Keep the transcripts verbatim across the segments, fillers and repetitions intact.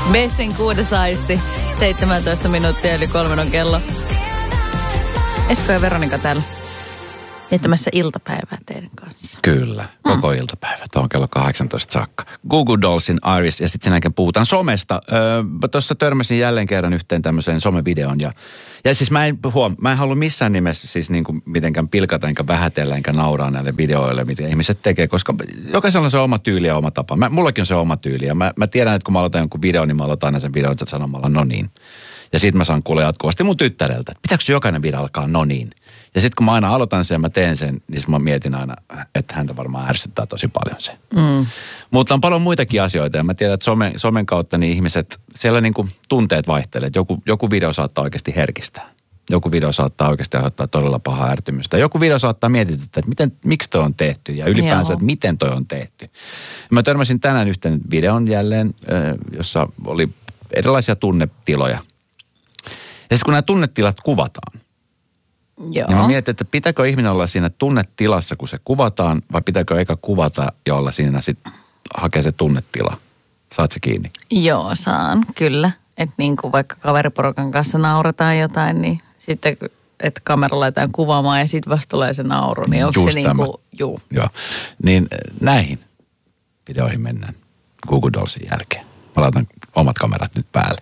Bessin kuudes aisti, seitsemäntoista minuuttia yli kolmen on kello. Esko ja Veronika täällä viettämässä iltapäivää teidän kanssa. Kyllä, koko mm. iltapäivä. Tuo on kello kahdeksantoista saakka. Google Dollsin Iris ja sitten sen jälkeen puhutaan somesta. Öö, Tuossa törmäsin jälleen kerran yhteen tämmöiseen somevideon. Ja, ja siis mä en, huom, mä en halua missään nimessä siis niin kuin mitenkään pilkata, enkä vähätellä, enkä nauraa näille videoille, mitä ihmiset tekee. Koska jokaisella on se oma tyyli ja oma tapa. Mä, mullakin on se oma tyyli. Ja mä, mä tiedän, että kun mä aloitan jonkun videon, niin mä aloitan aina sen videon sanomalla no niin. Ja sit mä saan kuulla jatkuvasti mun tyttäreltä, että pitääkö jokainen video alkaa no niin. Ja sitten kun mä aina aloitan sen ja mä teen sen, niin mä mietin aina, että häntä varmaan ärsyttää tosi paljon se. Mm. Mutta on paljon muitakin asioita ja mä tiedän, että some, somen kautta niin ihmiset, siellä niinku tunteet vaihtelee. Joku, joku video saattaa oikeasti herkistää. Joku video saattaa oikeasti aiheuttaa todella pahaa ärtymystä. Joku video saattaa mietityttää, että miten, miksi toi on tehty ja ylipäänsä, että miten toi on tehty. Mä törmäsin tänään yhteen videon jälleen, jossa oli erilaisia tunnetiloja. Ja sitten kun nämä tunnetilat kuvataan, joo. Niin mä mietin, että pitääkö ihminen olla siinä tunnetilassa, kun se kuvataan, vai pitääkö eikä kuvata ja olla siinä sitten hakea se tunnetila? Saat se kiinni? Joo, saan, kyllä. Että niin kuin vaikka kaveriporukan kanssa naurataan jotain, niin sitten, että kamera laitetaan kuvaamaan ja sitten vasta tulee se nauru, niin onko Just se niin kuin, juu. Joo, niin näihin videoihin mennään Google Dollsin jälkeen. Mä laitan omat kamerat nyt päälle.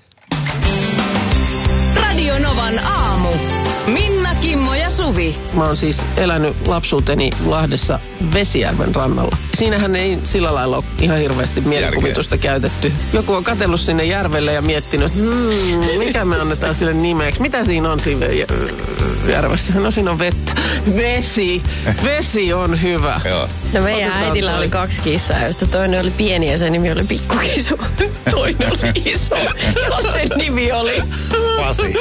Radio Novan aamu. Minna, Kimmo ja Suvi. Mä oon siis elänyt lapsuuteni Lahdessa Vesijärven rannalla. Siinähän ei sillä lailla ole ihan hirveästi mielikuvitusta käytetty. Joku on katsellut sinne järvelle ja miettinyt, että hmm, mikä me annetaan sille nimeksi. Mitä siinä on siinä järvessä? No siinä on vettä. Vesi. Vesi on hyvä. No meidän Otetaan äitillä toi. Oli kaksi kissaa, joista toinen oli pieni ja sen nimi oli Pikkukisu. Toinen oli iso ja sen nimi oli Pasi.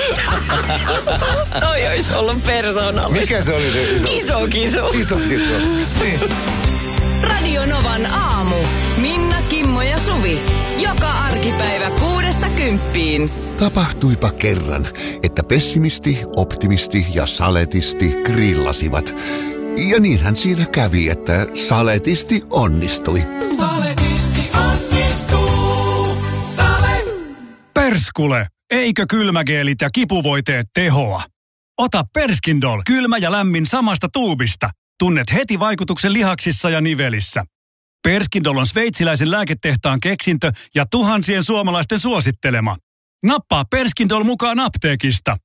Toi olisi ollut persoonallista. Mikä se oli se iso? Iso kisu. Iso kisu. Niin. Radio Novan aamu. Minna, Kimmo ja Suvi. Joka arkipäivä kuudesta kymppiin. Tapahtuipa kerran, että pessimisti, optimisti ja saletisti grillasivat. Ja niinhän siinä kävi, että saletisti onnistui. Saletisti onnistuu. Sale. Perskule! Eikö kylmägeelit ja kipuvoiteet tehoa? Ota Perskindol, kylmä ja lämmin samasta tuubista. Tunnet heti vaikutuksen lihaksissa ja nivelissä. Perskindol on sveitsiläisen lääketehtaan keksintö ja tuhansien suomalaisten suosittelema. Nappaa Perskindol mukaan apteekista.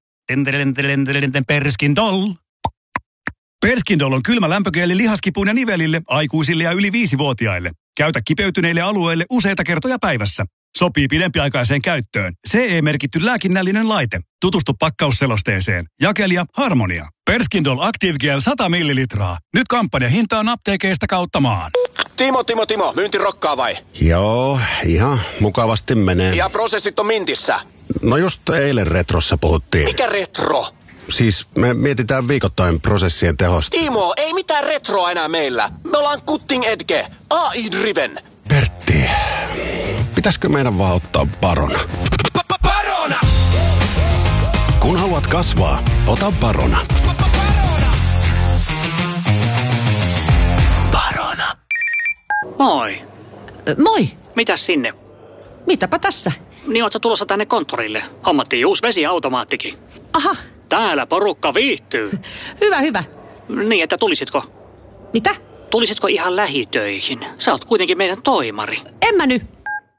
Perskindol. Perskindol on kylmä lämpögeeli lihaskipuun ja nivelille, aikuisille ja yli viisivuotiaille. Käytä kipeytyneille alueille useita kertoja päivässä. Sopii pidempiaikaiseen käyttöön. C E-merkitty lääkinnällinen laite. Tutustu pakkausselosteeseen. Jakelija Harmonia. Perskindol Active Gel sata millilitraa. Nyt kampanjahintaan apteekeista kautta maan. Timo, Timo, Timo. Myynti rokkaa vai? Joo, ihan mukavasti menee. Ja prosessit on mintissä? No just eilen retrossa puhuttiin. Mikä retro? Siis me mietitään viikoittain prosessien tehosta. Timo, ei mitään retroa enää meillä. Me ollaan cutting edge. A I-driven. Pertti, pitäisikö meidän vaan ottaa Barona? Barona! Kun haluat kasvaa, ota Barona. Barona. Moi. Moi. Mitäs sinne? Mitäpä tässä? Niin oot sä tulossa tänne konttorille? Hommattiin uusi vesiautomaattikin. Aha. Täällä porukka viihtyy. Hyvä, hyvä. Niin, että tulisitko? Mitä? Tulisitko ihan lähitöihin? Sä oot kuitenkin meidän toimari. En mä nyt.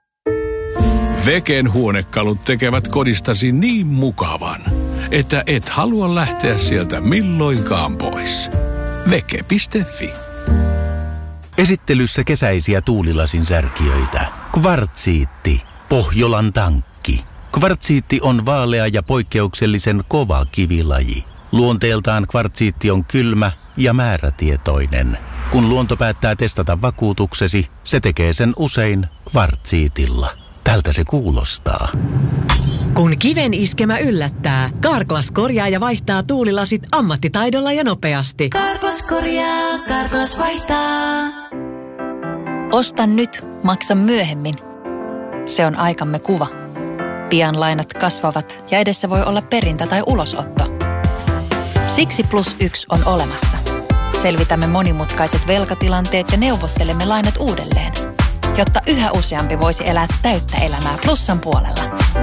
Veken huonekalut tekevät kodistasi niin mukavan, että et halua lähteä sieltä milloinkaan pois. Veke piste fi. Esittelyssä kesäisiä tuulilasin särkijöitä. Kvartsiitti. Pohjolan tankki. Kvartsiitti on vaalea ja poikkeuksellisen kova kivilaji. Luonteeltaan kvartsiitti on kylmä ja määrätietoinen. Kun luonto päättää testata vakuutuksesi, se tekee sen usein kvartsiitilla. Tältä se kuulostaa. Kun kiven iskemä yllättää, Carglass korjaa ja vaihtaa tuulilasit ammattitaidolla ja nopeasti. Carglass korjaa, Carglass vaihtaa. Osta nyt, maksa myöhemmin. Se on aikamme kuva. Pian lainat kasvavat ja edessä voi olla perintä tai ulosotto. Siksi Plus yksi on olemassa. Selvitämme monimutkaiset velkatilanteet ja neuvottelemme lainat uudelleen. jotta yhä useampi voisi elää täyttä elämää plussan puolella.